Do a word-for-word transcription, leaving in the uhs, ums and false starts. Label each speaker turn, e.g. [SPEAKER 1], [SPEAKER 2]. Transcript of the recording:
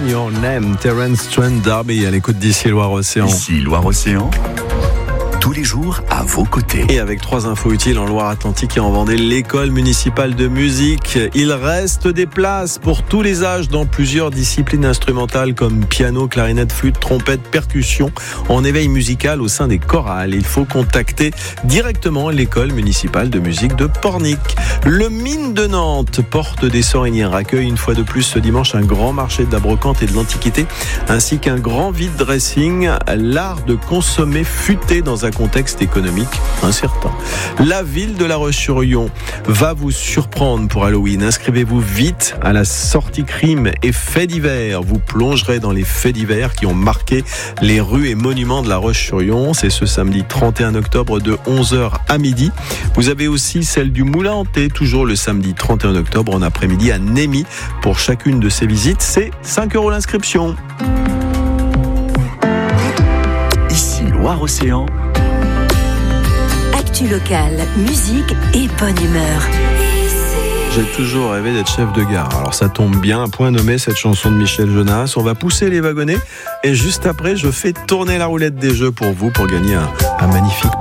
[SPEAKER 1] Your Name, Terence Trent D'Arby à l'écoute d'ici Loire-Océan.
[SPEAKER 2] Ici Loire-Océan, tous les jours à vos côtés.
[SPEAKER 1] Et avec trois infos utiles en Loire-Atlantique et en Vendée, l'école municipale de musique. Il reste des places pour tous les âges dans plusieurs disciplines instrumentales comme piano, clarinette, flûte, trompette, percussion, en éveil musical au sein des chorales. Il faut contacter directement l'école municipale de musique de Pornic. Le Mine de Nantes, porte des Sorinières, accueille une fois de plus ce dimanche un grand marché de la brocante et de l'antiquité, ainsi qu'un grand vide dressing, l'art de consommer futé dans un contexte économique incertain. La ville de La Roche-sur-Yon va vous surprendre pour Halloween. Inscrivez-vous vite à la sortie crime et faits divers. Vous plongerez dans les faits divers qui ont marqué les rues et monuments de La Roche-sur-Yon. C'est ce samedi trente et un octobre de onze heures à midi. Vous avez aussi celle du Moulin Hanté, toujours le samedi trente et un octobre en après-midi à Némy. Pour chacune de ces visites, c'est cinq euros l'inscription.
[SPEAKER 2] Ici Loire-Océan,
[SPEAKER 3] Actu locale, musique et bonne humeur.
[SPEAKER 1] J'ai toujours rêvé d'être chef de gare. Alors ça tombe bien, un point nommé cette chanson de Michel Jonas. On va pousser les wagonnets et juste après, je fais tourner la roulette des jeux pour vous pour gagner un, un magnifique